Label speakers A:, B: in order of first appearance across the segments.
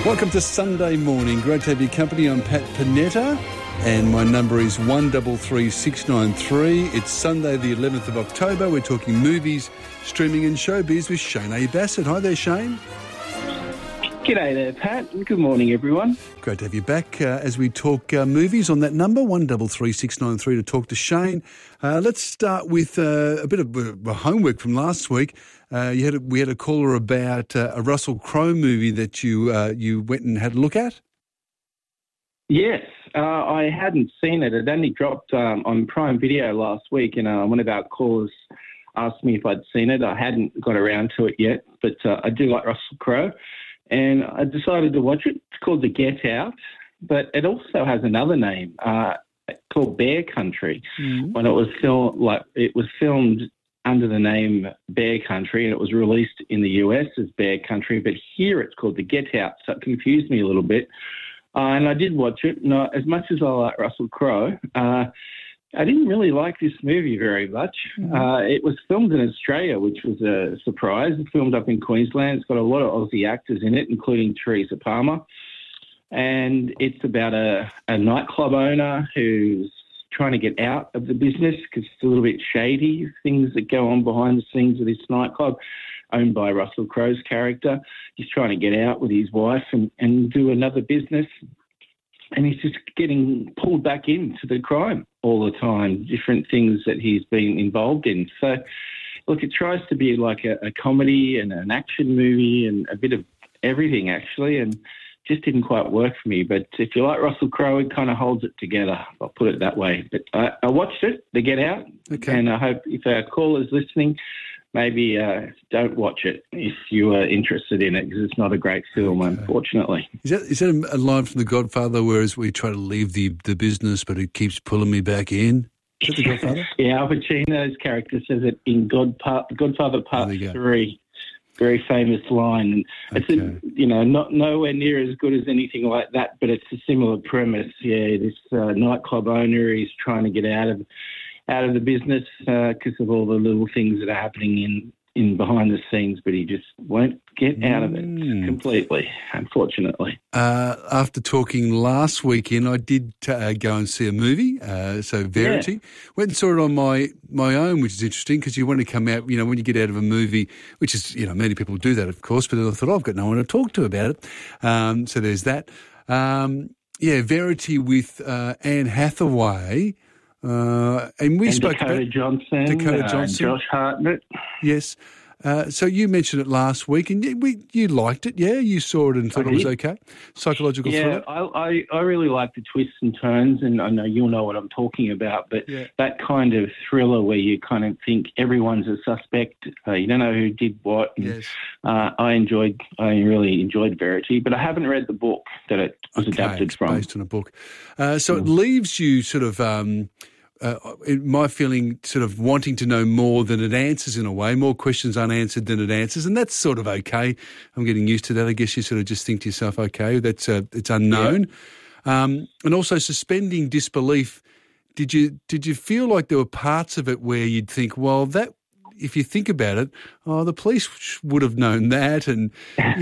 A: Welcome to Sunday morning. Great to have your company. I'm Pat Panetta, and my number is 133693. It's Sunday, the 11th of October. We're talking movies, streaming and showbiz with Shane A. Bassett. Hi there, Shane.
B: G'day there, Pat. Good morning, everyone.
A: Great to have you back as we talk movies on that number, 133693, to talk to Shane. Let's start with a bit of homework from last week. We had a caller about a Russell Crowe movie that you went and had a look at.
B: Yes, I hadn't seen it. It only dropped on Prime Video last week, and one of our callers asked me if I'd seen it. I hadn't got around to it yet, but I do like Russell Crowe, and I decided to watch it. It's called The Get Out, but it also has another name called Bear Country. Mm-hmm. When it was filmed under the name Bear Country, and it was released in the US as Bear Country, but here it's called The Get Out, so it confused me a little bit. And I did watch it, and as much as I like Russell Crowe, I didn't really like this movie very much. It was filmed in Australia, which was a surprise. It filmed up in Queensland. It's got a lot of Aussie actors in it, including Teresa Palmer. And it's about a nightclub owner who's trying to get out of the business because it's a little bit shady, things that go on behind the scenes of this nightclub owned by Russell Crowe's character. He's trying to get out with his wife and do another business. And he's just getting pulled back into the crime all the time, different things that he's been involved in. So, look, it tries to be like a comedy and an action movie and a bit of everything, actually, and just didn't quite work for me. But if you like Russell Crowe, it kind of holds it together. I'll put it that way. But I watched it, The Get Out, okay. And I hope if our caller's listening, maybe don't watch it if you are interested in it, because it's not a great film, unfortunately.
A: Is that a line from The Godfather, whereas we try to leave the business, but it keeps pulling me back in? Is that The Godfather?
B: Yeah, Al Pacino's character says it in Godfather Part 3. Very famous line. And it's not nowhere near as good as anything like that, but it's a similar premise. Yeah, this nightclub owner is trying to get out of the business because of all the little things that are happening in behind the scenes, but he just won't get out of it completely, unfortunately.
A: After talking last weekend, I did go and see a movie, so Verity. Yeah. Went and saw it on my own, which is interesting because you want to come out, when you get out of a movie, which is, many people do that, of course, but I thought, I've got no one to talk to about it. So there's that. Verity with Anne Hathaway. And we spoke
B: Dakota
A: about
B: Dakota Johnson, Josh Hartnett.
A: Yes. So you mentioned it last week, and you liked it, yeah? You saw it and thought it was okay? Psychological thriller?
B: Yeah, I really like the twists and turns, and I know you'll know what I'm talking about, but that kind of thriller where you kind of think everyone's a suspect, you don't know who did what. And,
A: yes.
B: I really enjoyed Verity, but I haven't read the book that it was adapted from.
A: Based on a book. So it leaves you sort of... my feeling sort of wanting to know more than it answers in a way, more questions unanswered than it answers, and that's sort of okay. I'm getting used to that. I guess you sort of just think to yourself, okay, that's it's unknown. Yeah. And also suspending disbelief. Did you feel like there were parts of it where you'd think, well, that if you think about it, the police would have known that, and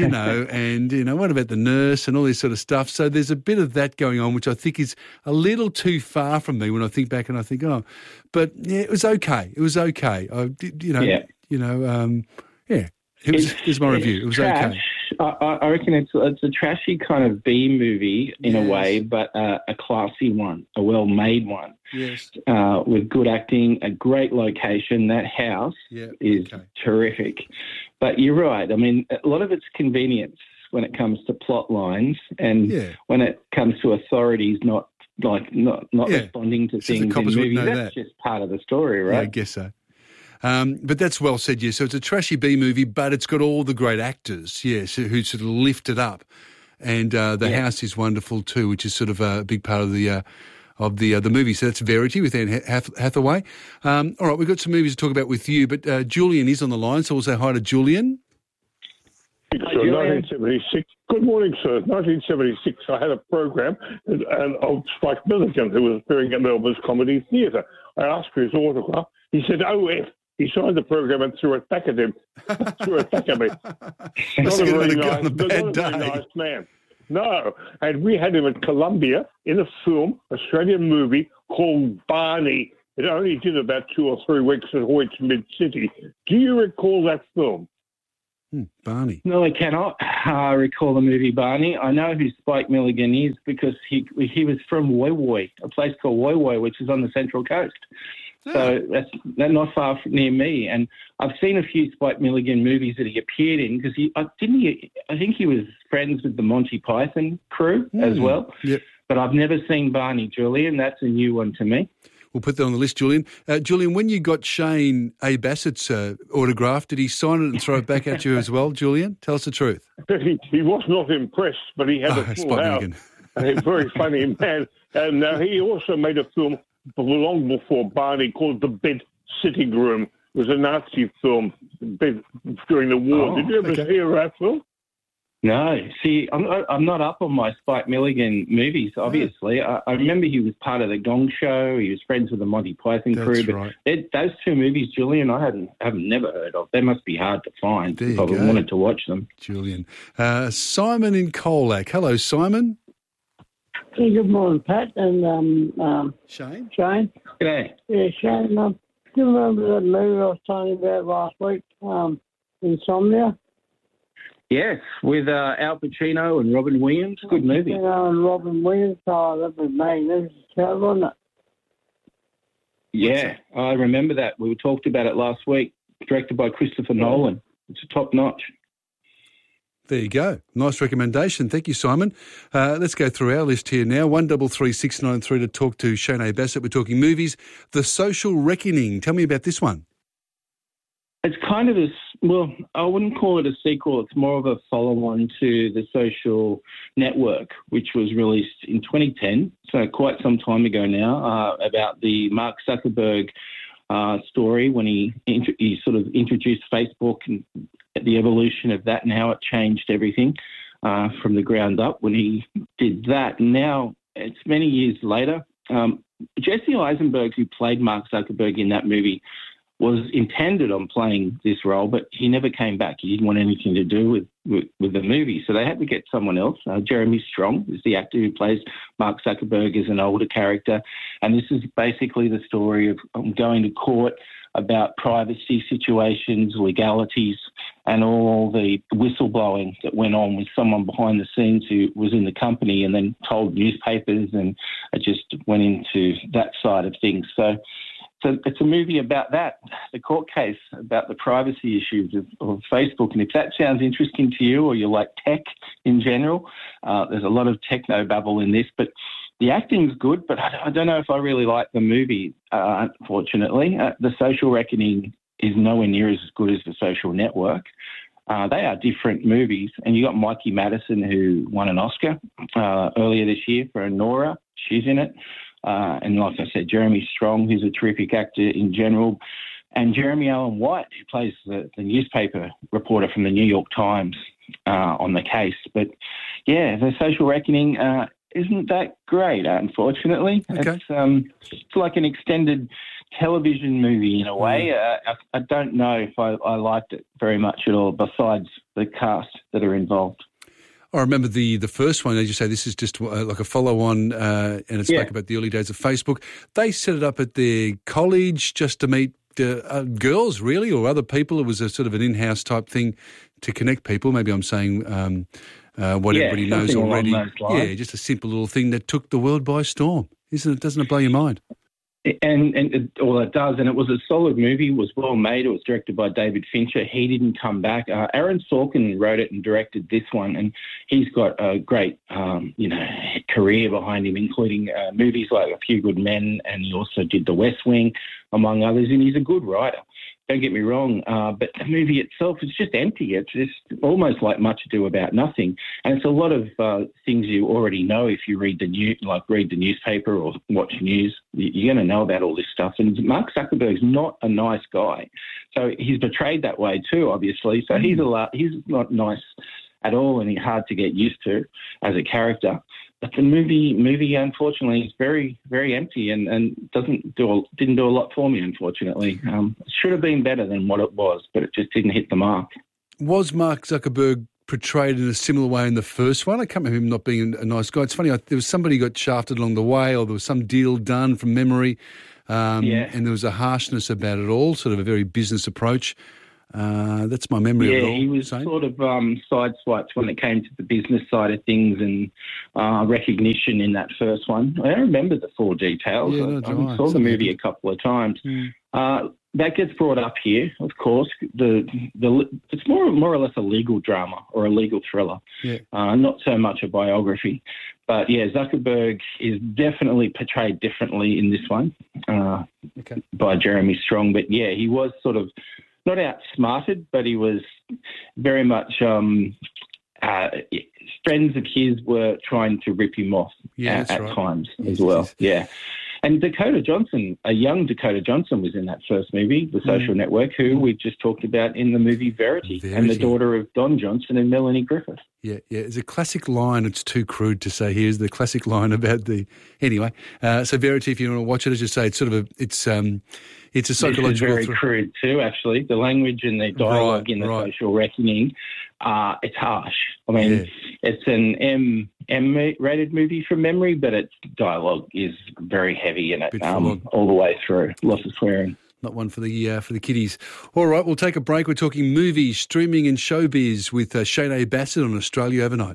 A: what about the nurse and all this sort of stuff. So there's a bit of that going on, which I think is a little too far from me when I think back and I think, but yeah, it was okay. It was okay. Here's my review. It was
B: trash.
A: okay.
B: I reckon it's a trashy kind of B movie in a way, but a classy one, a well-made one.
A: Yes.
B: With good acting, a great location. That house is terrific. But you're right. I mean, a lot of it's convenience when it comes to plot lines, and when it comes to authorities not responding to things in movies. That's just part of the story, right?
A: Yeah, I guess so. But that's well said, yes. So it's a trashy B movie, but it's got all the great actors, yes, who sort of lift it up. And the house is wonderful too, which is sort of a big part of the movie. So that's Verity with Anne Hathaway. All right, we've got some movies to talk about with you, but Julian is on the line, so we'll say hi to Julian.
C: So 1976. Good morning, sir. 1976, I had a program of Spike Milligan, who was appearing at Melbourne's Comedy Theatre. I asked for his autograph. He said, "OF." He signed the program and threw it back at him. Threw it back at me. Not a very nice man. No. And we had him at Columbia in a film, Australian movie called Barney. It only did about 2 or 3 weeks at Hoyts Mid-City. Do you recall that film?
A: Barney.
B: No, I cannot recall the movie Barney. I know who Spike Milligan is because he was from Woy Woy, a place called Woy Woy, which is on the Central Coast. So that's not far near me. And I've seen a few Spike Milligan movies that he appeared in because I think he was friends with the Monty Python crew as well.
A: Yep.
B: But I've never seen Barney, Julian. That's a new one to me.
A: We'll put that on the list, Julian. Julian, when you got Shane A. Bassett's autograph, did he sign it and throw it back at you as well, Julian? Tell us the truth.
C: He was not impressed, but he had a full house. And he's a very funny man. And he also made a film long before Barney called The Bed Sitting Room. It was a Nazi film during the war. Did you ever hear that film?
B: No. See, I'm not up on my Spike Milligan movies, obviously. I remember he was part of the Gong Show. He was friends with the Monty Python crew. But
A: right.
B: Those two movies, Julian, I haven't never heard of. They must be hard to find if I wanted to watch them.
A: Julian. Simon in Colac. Hello, Simon.
D: Hey, good morning, Pat and
A: Shane.
D: Shane.
B: G'day.
D: Yeah, Shane. Do you remember that movie I was telling you about last week, Insomnia?
B: Yes, with Al Pacino and Robin Williams. Good movie.
D: And Robin Williams. Oh, that was magnificent, wasn't it?
B: Yeah, I remember that. We talked about it last week. Directed by Christopher Nolan. It's a top notch.
A: There you go. Nice recommendation. Thank you, Simon. Let's go through our list here now. 133693 to talk to Shane A. Bassett. We're talking movies. The Social Reckoning. Tell me about this one.
B: It's kind of I wouldn't call it a sequel. It's more of a follow-on to The Social Network, which was released in 2010, so quite some time ago now, about the Mark Zuckerberg story when he sort of introduced Facebook and the evolution of that and how it changed everything from the ground up when he did that. Now, it's many years later. Jesse Eisenberg, who played Mark Zuckerberg in that movie, was intended on playing this role, but he never came back. He didn't want anything to do with the movie, so they had to get someone else. Jeremy Strong is the actor who plays Mark Zuckerberg as an older character, and this is basically the story of going to court about privacy situations, legalities, and all the whistleblowing that went on with someone behind the scenes who was in the company and then told newspapers, and it just went into that side of things. So it's a movie about that, the court case, about the privacy issues of Facebook. And if that sounds interesting to you or you like tech in general, there's a lot of techno-babble in this. But the acting's good, but I don't know if I really like the movie, unfortunately. The Social Reckoning is nowhere near as good as The Social Network. They are different movies. And you got Mikey Madison, who won an Oscar earlier this year for Nora. She's in it. And like I said, Jeremy Strong, who's a terrific actor in general, and Jeremy Allen White, who plays the newspaper reporter from the New York Times on the case. But, yeah, The Social Reckoning isn't that great, unfortunately.
A: Okay.
B: It's like an extended television movie in a way. I don't know if I liked it very much at all, besides the cast that are involved.
A: I remember the first one, as you say, this is just like a follow-on, and it spoke about the early days of Facebook. They set it up at their college just to meet girls, really, or other people. It was a sort of an in-house type thing to connect people. Maybe I'm saying what everybody knows already. Yeah, just a simple little thing that took the world by storm. Doesn't it blow your mind?
B: And it does, and it was a solid movie. It was well made. It was directed by David Fincher. He didn't come back. Aaron Sorkin wrote it and directed this one, and he's got a great, career behind him, including movies like A Few Good Men, and he also did The West Wing, among others. And he's a good writer. Don't get me wrong, but the movie itself is just empty. It's just almost like Much Ado About Nothing, and it's a lot of things you already know if you read the newspaper or watch news. You're going to know about all this stuff. And Mark Zuckerberg's not a nice guy, so he's portrayed that way too, obviously. So he's not nice at all, and he's hard to get used to as a character. But the movie, unfortunately, is very, very empty and didn't do a lot for me, unfortunately. It should have been better than what it was, but it just didn't hit the mark.
A: Was Mark Zuckerberg portrayed in a similar way in the first one. I can't remember him not being a nice guy. It's funny, there was somebody who got shafted along the way, or there was some deal done from memory, and there was a harshness about it all, sort of a very business approach. That's my memory of it all.
B: Yeah, he was sort of sideswiped when it came to the business side of things and recognition in that first one. I don't remember the full details.
A: Yeah,
B: I saw the movie a couple of times. That gets brought up here, of course. It's more or less a legal drama or a legal thriller, not so much a biography. But, yeah, Zuckerberg is definitely portrayed differently in this one by Jeremy Strong. But, yeah, he was sort of not outsmarted, but he was very much friends of his were trying to rip him off at times as well. Yeah. And Dakota Johnson, a young Dakota Johnson, was in that first movie, The Social Network, who we just talked about in the movie Verity, and the daughter of Don Johnson and Melanie Griffith. Yeah. It's a classic line. It's too crude to say here's the classic line about the... Anyway, so Verity, if you want to watch it, as you say, it's sort of it's a psychological... This is very crude too, actually. The language and the dialogue in the Social Reckoning, it's harsh. I mean, it's an M-rated movie from memory, but its dialogue is very heavy in it all the way through. Lots of swearing. Not one for the kiddies. All right, we'll take a break. We're talking movies, streaming and showbiz with Shane Bassett on Australia Overnight.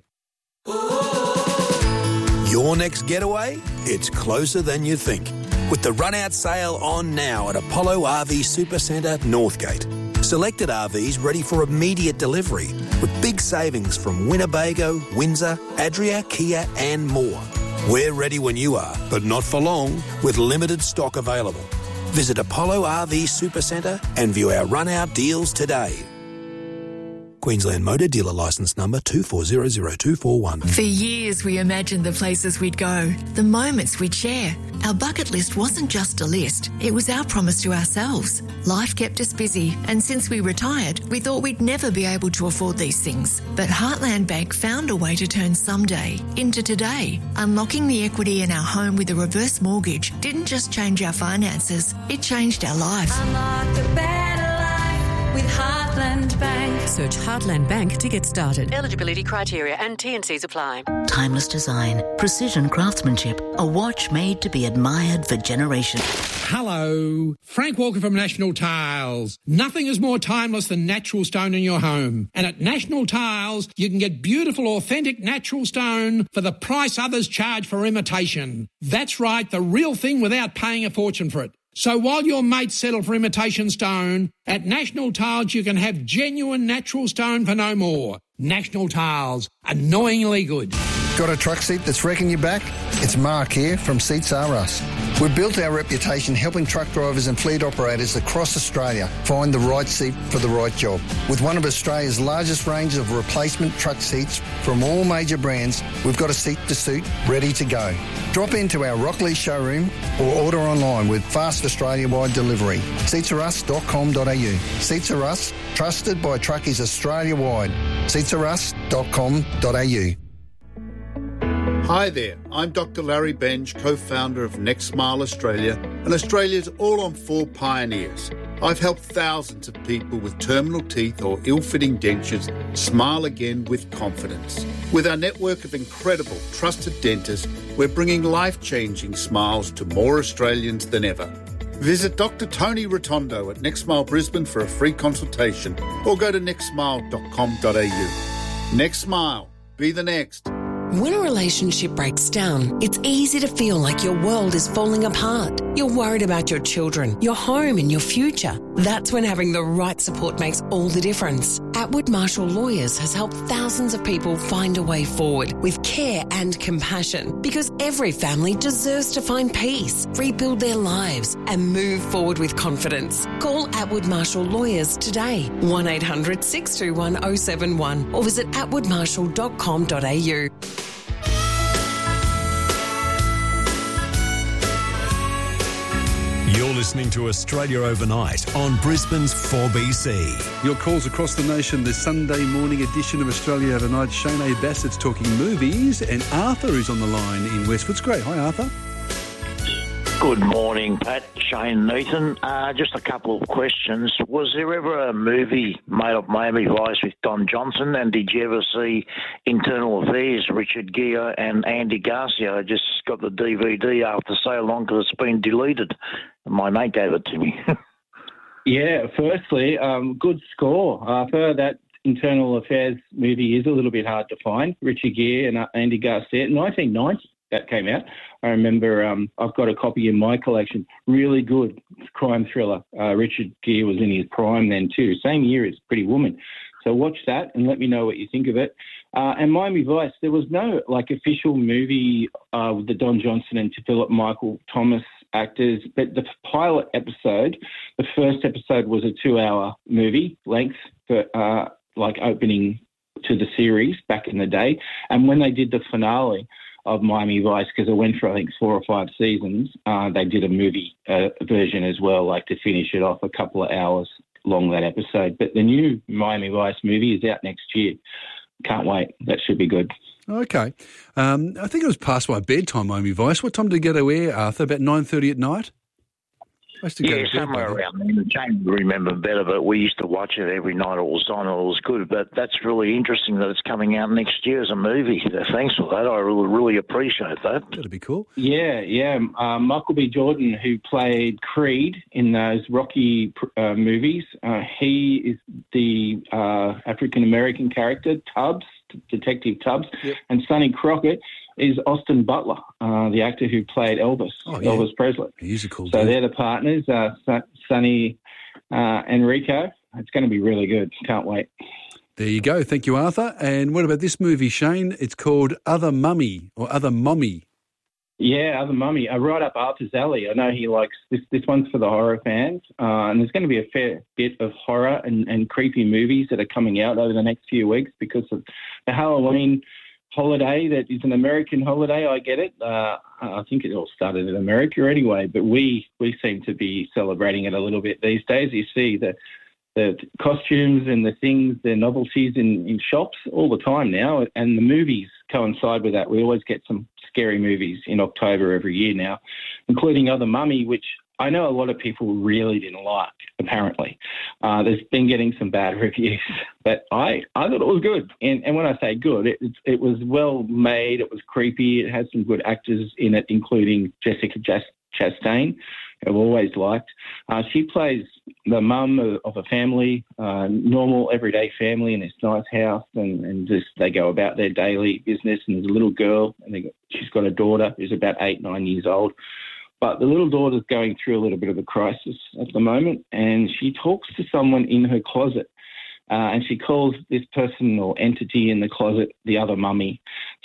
E: Your next getaway? It's closer than you think. With the run-out sale on now at Apollo RV Supercentre, Northgate. Selected RVs ready for immediate delivery with big savings from Winnebago, Windsor, Adria, Kia and more. We're ready when you are, but not for long, with limited stock available. Visit Apollo RV Supercentre and view our run-out deals today. Queensland Motor Dealer Licence Number 2400241.
F: For years we imagined the places we'd go, the moments we'd share. Our bucket list wasn't just a list, it was our promise to ourselves. Life kept us busy, and since we retired, we thought we'd never be able to afford these things. But Heartland Bank found a way to turn someday into today. Unlocking the equity in our home with a reverse mortgage didn't just change our finances, it changed our lives.
G: Unlock a better life with Heartland Bank. Search Heartland Bank to get started. Eligibility criteria and T&Cs apply.
H: Timeless design, precision craftsmanship, a watch made to be admired for generations.
I: Hello, Frank Walker from National Tiles. Nothing is more timeless than natural stone in your home. And at National Tiles, you can get beautiful, authentic natural stone for the price others charge for imitation. That's right, the real thing without paying a fortune for it. So while your mates settle for imitation stone, at National Tiles you can have genuine natural stone for no more. National Tiles, annoyingly good.
J: Got a truck seat that's wrecking your back? It's Mark here from Seats Are Us. We've built our reputation helping truck drivers and fleet operators across Australia find the right seat for the right job. With one of Australia's largest range of replacement truck seats from all major brands, we've got a seat to suit ready to go. Drop into our Rockley showroom or order online with fast Australia-wide delivery. Seatsarus.com.au. Seats Are Us, trusted by truckies Australia-wide. Seatsarus.com.au.
K: Hi there, I'm Dr. Larry Benge, co-founder of Next Smile Australia and Australia's all-on-4 pioneers. I've helped thousands of people with terminal teeth or ill-fitting dentures smile again with confidence. With our network of incredible, trusted dentists, we're bringing life-changing smiles to more Australians than ever. Visit Dr. Tony Rotondo at Next Smile Brisbane for a free consultation or go to nextsmile.com.au. Next Smile. Be the next.
L: When a relationship breaks down, it's easy to feel like your world is falling apart. You're worried about your children, your home and your future. That's when having the right support makes all the difference. Atwood Marshall Lawyers has helped thousands of people find a way forward with care and compassion, because every family deserves to find peace, rebuild their lives and move forward with confidence. Call Atwood Marshall Lawyers today, 1800 621 071 or visit atwoodmarshall.com.au.
E: You're listening to Australia Overnight on Brisbane's 4BC.
A: Your calls across the nation, the Sunday morning edition of Australia Overnight. Shane Bassett's talking movies, and Arthur is on the line in Westwood. Great. Hi, Arthur.
M: Good morning, Pat. Shane Nathan. Just a couple of questions. Was there ever a movie made of Miami Vice with Don Johnson? And did you ever see Internal Affairs, Richard Gere and Andy Garcia? I just got the DVD after so long because it's been deleted. My mate gave it to me.
B: Yeah, firstly, good score. For that Internal Affairs movie is a little bit hard to find. Richard Gere and Andy Garcia, 1990 that came out. I remember I've got a copy in my collection. Really good crime thriller. Richard Gere was in his prime then too. Same year as Pretty Woman. So watch that and let me know what you think of it. And Miami Vice, there was no official movie with the Don Johnson and Philip Michael Thomas actors, but the pilot episode, the first episode was a 2-hour movie length for opening to the series back in the day. And when they did the finale of Miami Vice, because it went for, I think, 4 or 5 seasons, they did a movie version as well, to finish it off, a couple of hours long, that episode. But the new Miami Vice movie is out next year. Can't wait. That should be good.
A: Okay. I think it was past my bedtime, Miami Vice. What time did it go to air, Arthur? About 9:30 at night?
M: Somewhere around there. Jane would remember better, but we used to watch it every night it was on. It was good, but that's really interesting that it's coming out next year as a movie. Thanks for that. I really appreciate that.
A: That'd be cool.
B: Yeah. Michael B. Jordan, who played Creed in those Rocky movies, he is the African-American character, Tubbs, Detective Tubbs, yep. And Sonny Crockett is Austin Butler, the actor who played Elvis, Elvis Presley.
A: He's a cool
B: So
A: dude.
B: they're the partners, Sonny Enrico. It's going to be really good. Can't wait.
A: There you go. Thank you, Arthur. And what about this movie, Shane? It's called Other Mummy or Other Mommy.
B: Yeah, Other Mummy. Right up Arthur's alley. I know he likes this. This one's for the horror fans. And there's going to be a fair bit of horror and creepy movies that are coming out over the next few weeks because of the Halloween holiday that is an American holiday. I get it. I think it all started in America anyway, but we seem to be celebrating it a little bit these days. You see the costumes and the things, the novelties in shops all the time now, and the movies coincide with that. We always get some scary movies in October every year now, including Other Mummy, which I know a lot of people really didn't like, apparently. There's been getting some bad reviews, but I thought it was good. And when I say good, it was well made, it was creepy, it had some good actors in it, including Jessica Chastain, who I've always liked. She plays the mum of a family, normal, everyday family in this nice house, and just they go about their daily business, and there's a little girl, and she's got a daughter who's about 8-9 years old. But the little daughter's going through a little bit of a crisis at the moment, and she talks to someone in her closet, and she calls this person or entity in the closet the Other Mummy.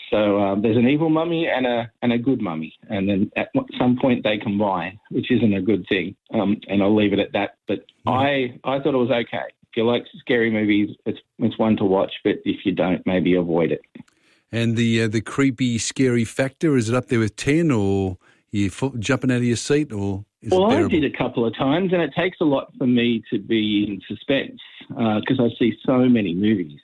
B: So there's an evil mummy and a good mummy, and then at some point they combine, which isn't a good thing. And I'll leave it at that. But I thought it was okay. If you like scary movies, it's one to watch. But if you don't, maybe avoid it.
A: And the creepy, scary factor, is it up there with 10, or you jumping out of your seat, or is it bearable?
B: I did a couple of times, and it takes a lot for me to be in suspense because I see so many movies,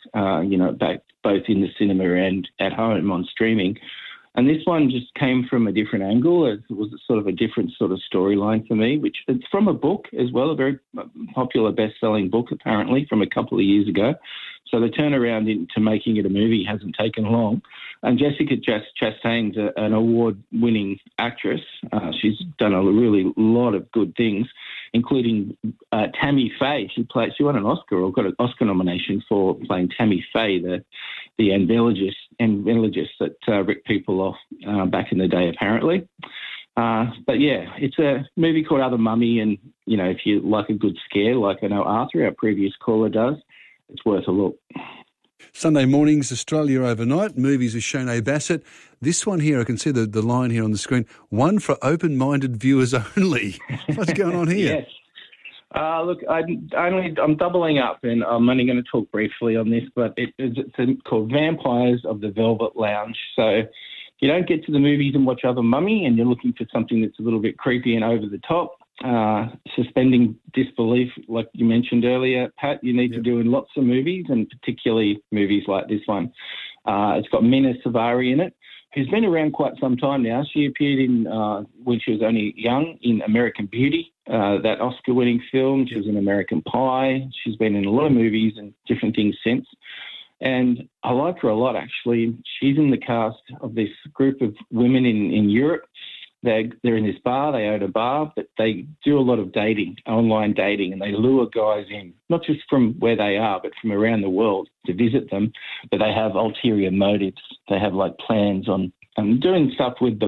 B: both in the cinema and at home on streaming. And this one just came from a different angle. It was sort of a different sort of storyline for me, which it's from a book as well, a very popular best-selling book, apparently, from a couple of years ago. So the turnaround into making it a movie hasn't taken long. And Jessica Chastain's an award-winning actress. She's done a really lot of good things, including Tammy Faye. She won an Oscar or got an Oscar nomination for playing Tammy Faye, the envelogist that ripped people off back in the day, apparently. But yeah, it's a movie called Other Mummy, and if you like a good scare, like I know Arthur, our previous caller, does, it's worth a look.
A: Sunday mornings, Australia Overnight, movies with Shane Bassett. This one here, I can see the line here on the screen, one for open-minded viewers only. What's going on here?
B: Yes. Look, I'm doubling up, and I'm only going to talk briefly on this, but it's called Vampires of the Velvet Lounge. So if you don't get to the movies and watch Other Mummy, and you're looking for something that's a little bit creepy and over the top, suspending disbelief, like you mentioned earlier, Pat, you need to do in lots of movies, and particularly movies like this one. It's got Mina Savari in it, who's been around quite some time now. She appeared in, when she was only young, in American Beauty, that Oscar-winning film. She was in American Pie. She's been in a lot of movies and different things since. And I like her a lot, actually. She's in the cast of this group of women in Europe. They're in this bar, they own a bar, but they do a lot of dating, online dating, and they lure guys in, not just from where they are, but from around the world to visit them. But they have ulterior motives. They have, like, plans on doing stuff with them.